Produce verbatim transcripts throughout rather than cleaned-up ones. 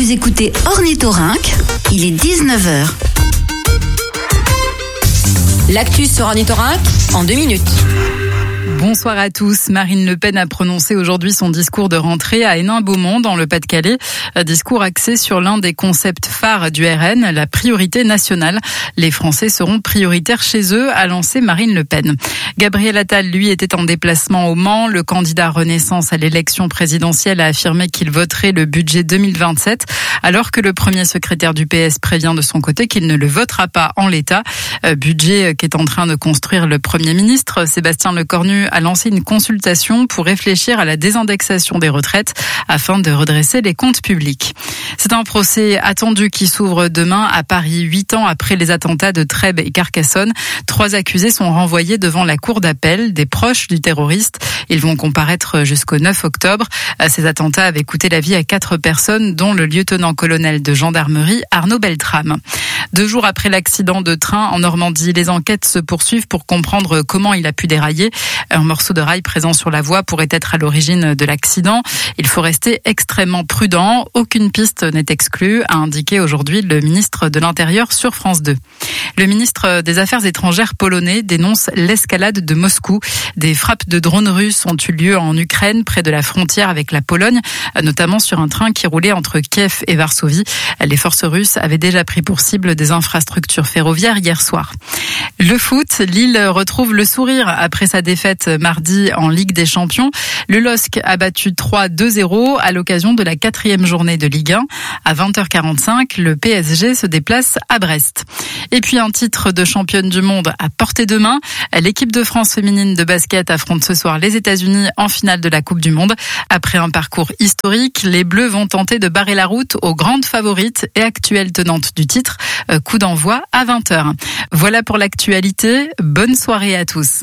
Vous écoutez Ornithorynque, il est dix-neuf heures. L'actu sur Ornithorynque en deux minutes. Bonsoir à tous. Marine Le Pen a prononcé aujourd'hui son discours de rentrée à Hénin-Beaumont dans le Pas-de-Calais. Un discours axé sur l'un des concepts phares du R N, la priorité nationale. Les Français seront prioritaires chez eux, a lancé Marine Le Pen. Gabriel Attal, lui, était en déplacement au Mans. Le candidat Renaissance à l'élection présidentielle a affirmé qu'il voterait le budget deux mille vingt-sept, alors que le premier secrétaire du P S prévient de son côté qu'il ne le votera pas en l'état. Budget qu'est en train de construire le Premier ministre. Sébastien Lecornu a lancé une consultation pour réfléchir à la désindexation des retraites afin de redresser les comptes publics. C'est un procès attendu qui s'ouvre demain à Paris, huit ans après les attentats de Trèbes et Carcassonne. Trois accusés sont renvoyés devant la cour d'appel, des proches du terroriste. Ils vont comparaître jusqu'au neuf octobre. Ces attentats avaient coûté la vie à quatre personnes, dont le lieutenant-colonel de gendarmerie Arnaud Beltrame. Deux jours après l'accident de train en Normandie, les enquêtes se poursuivent pour comprendre comment il a pu dérailler. Un morceau de rail présent sur la voie pourrait être à l'origine de l'accident. Il faut rester extrêmement prudent. Aucune piste n'est exclue, a indiqué aujourd'hui le ministre de l'Intérieur sur France deux. Le ministre des Affaires étrangères polonais dénonce l'escalade de Moscou. Des frappes de drones russes ont eu lieu en Ukraine, près de la frontière avec la Pologne, notamment sur un train qui roulait entre Kiev et Varsovie. Les forces russes avaient déjà pris pour cible des infrastructures ferroviaires hier soir. Le foot, Lille retrouve le sourire après sa défaite mardi en Ligue des Champions. Le L O S C a battu trois deux zéro à l'occasion de la quatrième journée de Ligue un. À vingt heures quarante-cinq, le P S G se déplace à Brest. Et puis un titre de championne du monde à portée de main. L'équipe de France féminine de basket affronte ce soir les États-Unis en finale de la Coupe du Monde. Après un parcours historique, les Bleus vont tenter de barrer la route aux grandes favorites et actuelles tenantes du titre. Coup d'envoi à vingt heures. Voilà pour l'actualité. Bonne soirée à tous.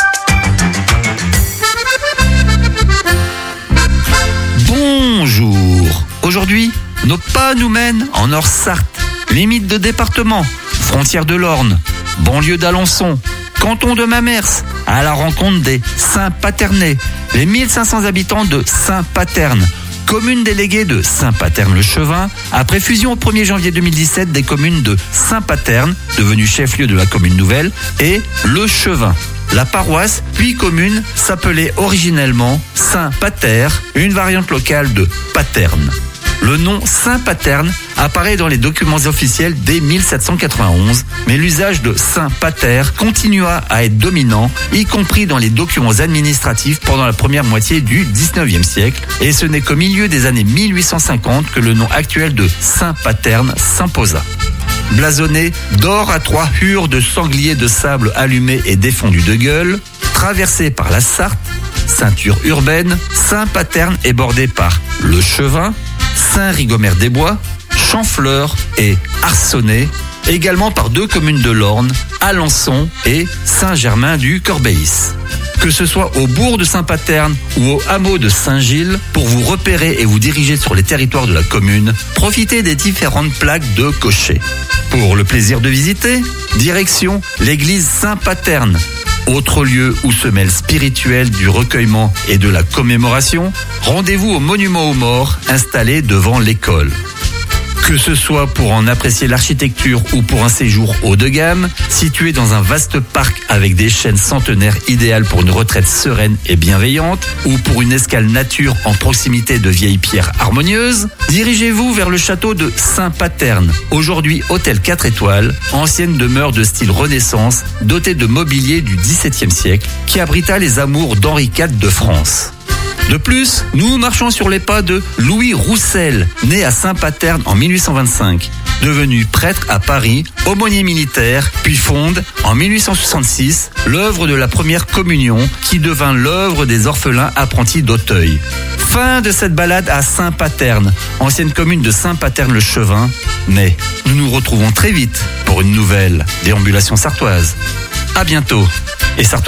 Bonjour. Aujourd'hui, nos pas nous mènent en Nord-Sarthe, limite de département, frontière de l'Orne, banlieue d'Alençon, canton de Mamers, à la rencontre des Saint-Paternais, les mille cinq cents habitants de Saint-Paterne, commune déléguée de Saint-Paterne-le-Chevin, après fusion au premier janvier deux mille dix-sept des communes de Saint-Paterne, devenue chef-lieu de la commune nouvelle, et Le Chevin. La paroisse, puis commune, s'appelait originellement Saint-Pater, une variante locale de Paterne. Le nom Saint-Paterne apparaît dans les documents officiels dès mille sept cent quatre-vingt-onze, mais l'usage de Saint-Pater continua à être dominant, y compris dans les documents administratifs pendant la première moitié du dix-neuvième siècle, et ce n'est qu'au milieu des années mille huit cent cinquante que le nom actuel de Saint-Paterne s'imposa. Blasonné d'or à trois hures de sangliers de sable allumés et défendus de gueule, traversé par la Sarthe, ceinture urbaine, Saint-Paterne est bordé par Le Chevin, Saint-Rigomère-des-Bois, Champfleur et Arcenay, également par deux communes de l'Orne, Alençon et Saint-Germain-du-Corbéis. Que ce soit au bourg de Saint-Paterne ou au hameau de Saint-Gilles, pour vous repérer et vous diriger sur les territoires de la commune, profitez des différentes plaques de cocher. Pour le plaisir de visiter, direction l'église Saint-Paterne. Autre lieu où se mêle spirituel du recueillement et de la commémoration, rendez-vous au monument aux morts installé devant l'école. Que ce soit pour en apprécier l'architecture ou pour un séjour haut de gamme, situé dans un vaste parc avec des chênes centenaires idéales pour une retraite sereine et bienveillante, ou pour une escale nature en proximité de vieilles pierres harmonieuses, dirigez-vous vers le château de Saint-Paterne, aujourd'hui hôtel quatre étoiles, ancienne demeure de style Renaissance, dotée de mobilier du dix-septième siècle, qui abrita les amours d'Henri quatre de France. De plus, nous marchons sur les pas de Louis Roussel, né à Saint-Paterne en mille huit cent vingt-cinq. Devenu prêtre à Paris, aumônier militaire, puis fonde, en mille huit cent soixante-six, l'œuvre de la première communion qui devint l'œuvre des orphelins apprentis d'Auteuil. Fin de cette balade à Saint-Paterne, ancienne commune de Saint-Paterne-le-Chevin, mais nous nous retrouvons très vite pour une nouvelle déambulation sartoise. À bientôt. Et Sartoise